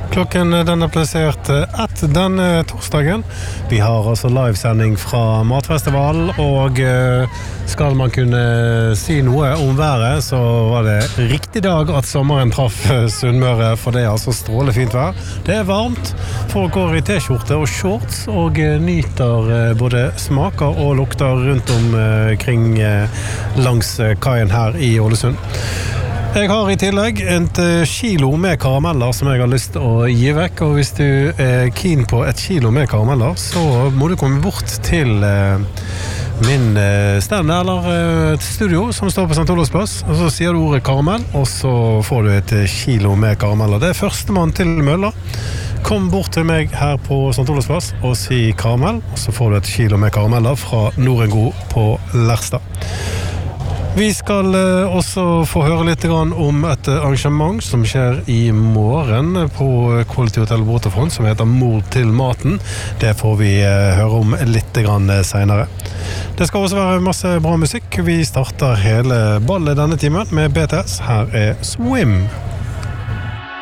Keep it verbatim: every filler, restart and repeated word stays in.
Klokken den er plassert ett denne torsdagen. Vi har altså livesending fra Matfestival, og skal man kunne si noe om været, så var det riktig dag at sommeren traff Sunnmøre, for det er altså strålefint vær. Det er varmt, folk går i t-skjorte og shorts, og nyter både smaker og lukter rundt omkring langs kaien her i Ålesund. Jeg har i tillegg et kilo med karameller som jeg har lyst til å gi vekk, og hvis du er keen på et kilo med karameller, så må du komme bort til min stand eller et studio som står på Sankt Olavs plass, og så sier du ordet karamell, og så får du et kilo med karameller. Det er førstemann til mølla. Kom bort til meg her på Sankt Olavs plass og si karamell, og så får du et kilo med karameller fra Norengro på Lerstad. Vi skal også få høre litt om et arrangement som skjer i morgen på Quality Hotel Waterfront, som heter Mord til maten. Det får vi høre om litt senere. Det skal også være masse bra musikk. Vi starter hele ballet denne timen med B T S. Her er Swim.